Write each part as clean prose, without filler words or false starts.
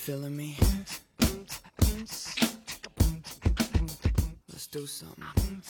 feeling me? Let's do something.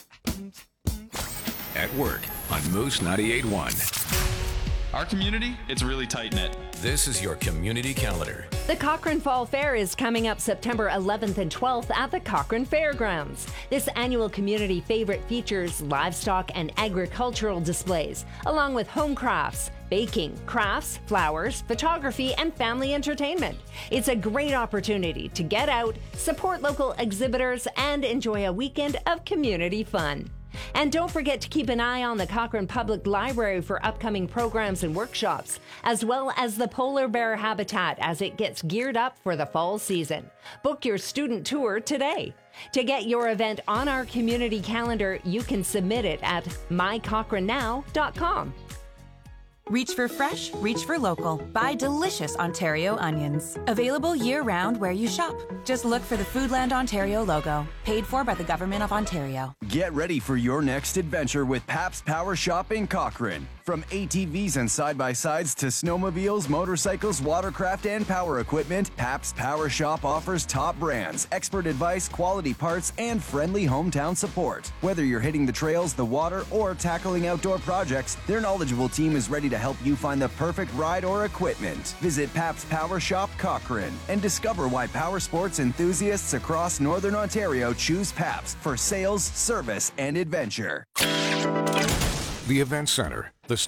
At work on Moose 98.1. Our community, it's really tight-knit. This is your community calendar. The Cochrane Fall Fair is coming up September 11th and 12th at the Cochrane Fairgrounds. This annual community favorite features livestock and agricultural displays, along with home crafts, baking, crafts, flowers, photography, and family entertainment. It's a great opportunity to get out, support local exhibitors, and enjoy a weekend of community fun. And don't forget to keep an eye on the Cochrane Public Library for upcoming programs and workshops, as well as the polar bear habitat as it gets geared up for the fall season. Book your student tour today. To get your event on our community calendar, you can submit it at mycochranenow.com. Reach for fresh, reach for local. Buy delicious Ontario onions. Available year-round where you shop. Just look for the Foodland Ontario logo. Paid for by the Government of Ontario. Get ready for your next adventure with Pabst Power Shop in Cochrane. From ATVs and side-by-sides to snowmobiles, motorcycles, watercraft, and power equipment, Pabst Power Shop offers top brands, expert advice, quality parts, and friendly hometown support. Whether you're hitting the trails, the water, or tackling outdoor projects, their knowledgeable team is ready to help you find the perfect ride or equipment. Visit Pabst Power Shop Cochrane and discover why power sports enthusiasts across Northern Ontario choose Pabst for sales, service, and adventure. The Event Center, the